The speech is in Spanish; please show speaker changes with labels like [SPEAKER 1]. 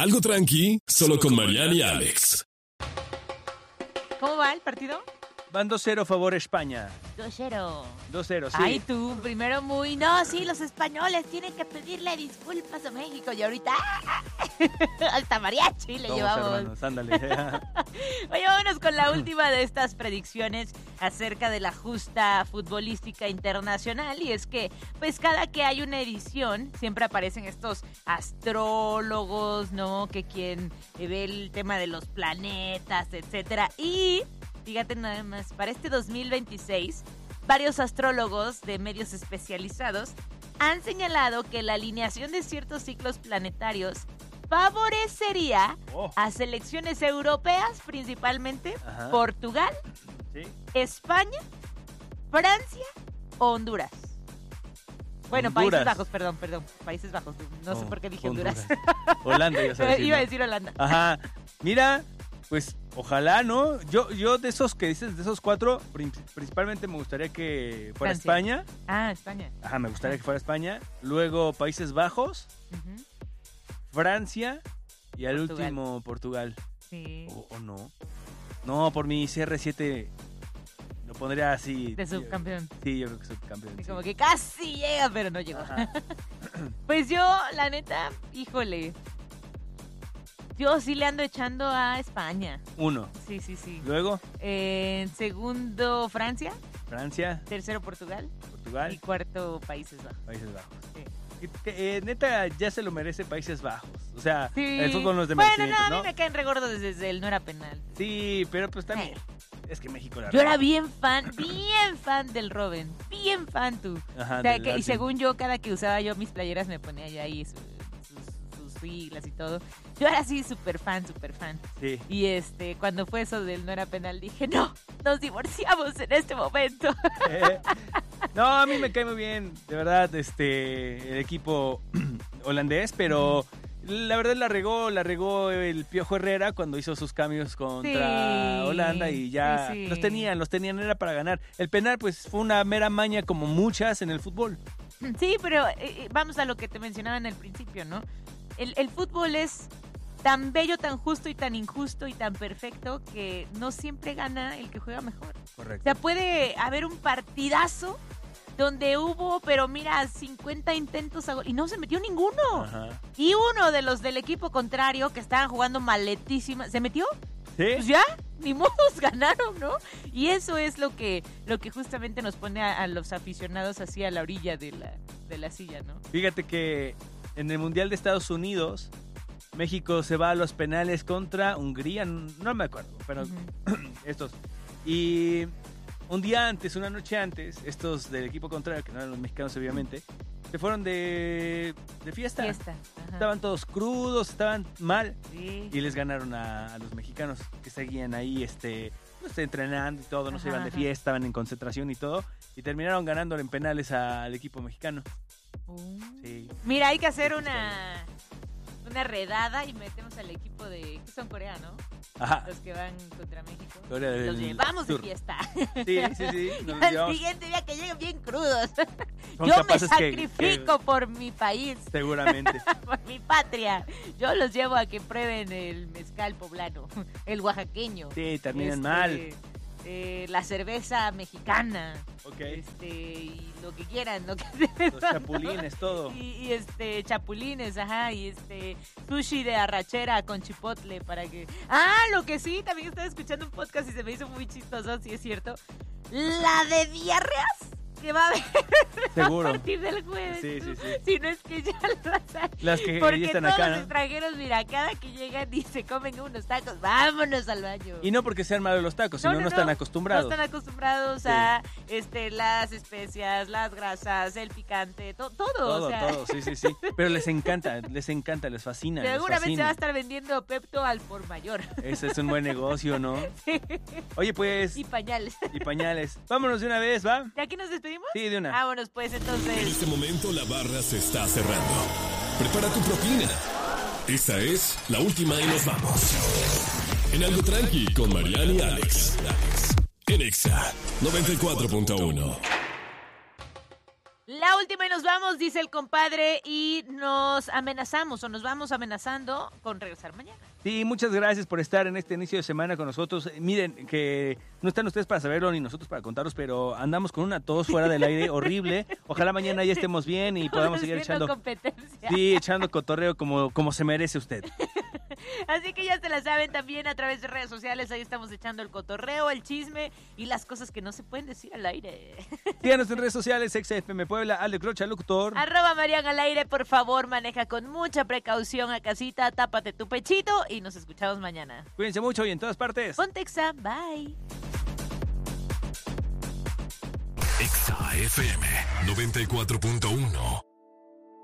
[SPEAKER 1] Algo tranqui, solo con Mariana y Alex.
[SPEAKER 2] ¿Cómo va el partido?
[SPEAKER 3] Van 2-0 favor España.
[SPEAKER 2] 2-0.
[SPEAKER 3] 2-0, sí.
[SPEAKER 2] Ay, tú, primero muy... No, sí, los españoles tienen que pedirle disculpas a México. Y ahorita... hasta mariachi le
[SPEAKER 3] Vamos,
[SPEAKER 2] llevamos.
[SPEAKER 3] hermanos, ándale.
[SPEAKER 2] Oye, vámonos con la última de estas predicciones acerca de la justa futbolística internacional. Y es que, pues, cada que hay una edición, siempre aparecen estos astrólogos, ¿no? Que quien ve el tema de los planetas, etcétera. Y... fíjate nada más, para este 2026, varios astrólogos de medios especializados han señalado que la alineación de ciertos ciclos planetarios favorecería a selecciones europeas, principalmente Portugal, España, Francia o Honduras. Bueno, Países Bajos, perdón, Países Bajos, no sé por qué dije Honduras.
[SPEAKER 3] Holanda, ya sabes.
[SPEAKER 2] Iba a decir Holanda.
[SPEAKER 3] Ajá, mira, pues ojalá, ¿no? Yo de esos que dices, de esos 4, principalmente me gustaría que fuera
[SPEAKER 2] Francia.
[SPEAKER 3] España.
[SPEAKER 2] Ah, España.
[SPEAKER 3] Ajá, me gustaría que fuera España. Luego Países Bajos, Francia y al
[SPEAKER 2] Portugal.
[SPEAKER 3] último Portugal.
[SPEAKER 2] Sí.
[SPEAKER 3] ¿O no? No, por mi CR7 lo pondría así.
[SPEAKER 2] De subcampeón.
[SPEAKER 3] Sí, yo creo que subcampeón.
[SPEAKER 2] Y
[SPEAKER 3] Sí.
[SPEAKER 2] como que casi llega, pero no llegó.
[SPEAKER 3] Ajá.
[SPEAKER 2] Pues yo, la neta, híjole. Yo sí le ando echando a España.
[SPEAKER 3] 1.
[SPEAKER 2] Sí.
[SPEAKER 3] Luego
[SPEAKER 2] Segundo, Francia.
[SPEAKER 3] Francia,
[SPEAKER 2] Tercero, Portugal. Y
[SPEAKER 3] Portugal,
[SPEAKER 2] cuarto, Países Bajos.
[SPEAKER 3] Países Bajos.
[SPEAKER 2] Sí.
[SPEAKER 3] Neta, ya se lo merece Países Bajos. O sea,
[SPEAKER 2] Sí.
[SPEAKER 3] el fútbol no es de
[SPEAKER 2] Bueno,
[SPEAKER 3] merecimiento,
[SPEAKER 2] no, a
[SPEAKER 3] ¿no?
[SPEAKER 2] mí me caen regordos desde el no era penal.
[SPEAKER 3] Sí, pero pues también. Es que México la
[SPEAKER 2] Yo era
[SPEAKER 3] roba.
[SPEAKER 2] bien fan del Robin. Bien fan tú.
[SPEAKER 3] Ajá,
[SPEAKER 2] O sea,
[SPEAKER 3] del
[SPEAKER 2] que, y
[SPEAKER 3] Arsenal.
[SPEAKER 2] según yo, cada que usaba yo mis playeras me ponía ya ahí sus siglas y todo. Yo era así súper fan.
[SPEAKER 3] Sí.
[SPEAKER 2] Y cuando fue eso del no era penal, dije, no, nos divorciamos en este momento.
[SPEAKER 3] No, a mí me cae muy bien, de verdad, el equipo holandés, pero la verdad la regó el Piojo Herrera cuando hizo sus cambios contra
[SPEAKER 2] Sí,
[SPEAKER 3] Holanda y ya
[SPEAKER 2] sí.
[SPEAKER 3] los tenían, era para ganar. El penal pues fue una mera maña como muchas en el fútbol.
[SPEAKER 2] Sí, pero vamos a lo que te mencionaba en el principio, ¿no? El fútbol es tan bello, tan justo y tan injusto y tan perfecto que no siempre gana el que juega mejor. O
[SPEAKER 3] Correcto.
[SPEAKER 2] sea, puede haber un partidazo donde hubo, pero mira, 50 intentos a gol y no se metió ninguno.
[SPEAKER 3] Ajá.
[SPEAKER 2] Y uno de los del equipo contrario que estaban jugando maletísima, ¿se metió?
[SPEAKER 3] ¿Sí?
[SPEAKER 2] Pues ya, ni modos, ganaron, ¿no? Y eso es lo que justamente nos pone a los aficionados así a la orilla de la silla, ¿no?
[SPEAKER 3] Fíjate que en el Mundial de Estados Unidos, México se va a los penales contra Hungría, no me acuerdo, pero estos. Y una noche antes, estos del equipo contrario, que no eran los mexicanos obviamente, se fueron de fiesta.
[SPEAKER 2] Ajá.
[SPEAKER 3] Estaban todos crudos, estaban mal
[SPEAKER 2] Sí.
[SPEAKER 3] y les ganaron a los mexicanos que seguían ahí pues, entrenando y todo, no se iban de fiesta, estaban en concentración y todo, y terminaron ganando en penales al equipo mexicano. Sí.
[SPEAKER 2] Mira, hay que hacer una redada y metemos al equipo de... ¿Qué son Corea, no?
[SPEAKER 3] Ajá.
[SPEAKER 2] Los que van contra México.
[SPEAKER 3] Corea del
[SPEAKER 2] Los llevamos de
[SPEAKER 3] Sur.
[SPEAKER 2] fiesta.
[SPEAKER 3] Sí. Nos
[SPEAKER 2] Al
[SPEAKER 3] llevamos.
[SPEAKER 2] siguiente día que lleguen bien crudos.
[SPEAKER 3] Son
[SPEAKER 2] Yo me
[SPEAKER 3] capaces
[SPEAKER 2] sacrifico por mi país,
[SPEAKER 3] Seguramente.
[SPEAKER 2] por mi patria. Yo los llevo a que prueben el mezcal poblano, el oaxaqueño.
[SPEAKER 3] Sí, terminan mal.
[SPEAKER 2] La cerveza mexicana.
[SPEAKER 3] Ok.
[SPEAKER 2] Y lo que quieran, lo que
[SPEAKER 3] Los chapulines, todo.
[SPEAKER 2] y chapulines, ajá, y sushi de arrachera con chipotle para que... Ah, lo que sí, también estaba escuchando un podcast y se me hizo muy chistoso, si es cierto. La de diarreas que va a haber
[SPEAKER 3] Seguro.
[SPEAKER 2] a partir del jueves.
[SPEAKER 3] Sí.
[SPEAKER 2] Si no es que ya las hay.
[SPEAKER 3] Las que
[SPEAKER 2] Porque
[SPEAKER 3] ya están
[SPEAKER 2] todos
[SPEAKER 3] acá,
[SPEAKER 2] los
[SPEAKER 3] ¿no?
[SPEAKER 2] extranjeros, mira, cada que llegan y se comen unos tacos, vámonos al baño.
[SPEAKER 3] Y no porque sean malos los tacos, sino no están acostumbrados.
[SPEAKER 2] No están acostumbrados a las especias, las grasas, el picante, todo.
[SPEAKER 3] Todo,
[SPEAKER 2] o sea,
[SPEAKER 3] todo, sí. Pero les encanta, les fascina.
[SPEAKER 2] seguramente se va a estar vendiendo Pepto al por mayor.
[SPEAKER 3] Ese es un buen negocio, ¿no? Oye, pues,
[SPEAKER 2] Y pañales.
[SPEAKER 3] y pañales. Vámonos de una vez, ¿va?
[SPEAKER 2] ¿De aquí nos despedimos?
[SPEAKER 3] Sí, de una.
[SPEAKER 2] Vámonos pues
[SPEAKER 1] En
[SPEAKER 2] entonces.
[SPEAKER 1] este momento la barra se está cerrando. Prepara tu propina. Esta es la última y nos vamos. En Algo Tranqui con Mariana y Alex. En Exa 94.1.
[SPEAKER 2] La última y nos vamos, dice el compadre, y nos vamos amenazando con regresar mañana.
[SPEAKER 3] Sí, muchas gracias por estar en este inicio de semana con nosotros. Miren, que no están ustedes para saberlo ni nosotros para contaros, pero andamos con una tos fuera del aire horrible. Ojalá mañana ya estemos bien y podamos seguir echando
[SPEAKER 2] competencia.
[SPEAKER 3] Sí, echando cotorreo como se merece usted.
[SPEAKER 2] Así que ya se la saben también a través de redes sociales. Ahí estamos echando el cotorreo, el chisme y las cosas que no se pueden decir al aire.
[SPEAKER 3] Síganos en redes sociales, XFM Puebla, Alex Rocha, locutor.
[SPEAKER 2] @Marian al aire, por favor, maneja con mucha precaución a casita, tápate tu pechito y nos escuchamos mañana.
[SPEAKER 3] Cuídense mucho y en todas partes.
[SPEAKER 2] Pontexa, bye.
[SPEAKER 1] XFM 94.1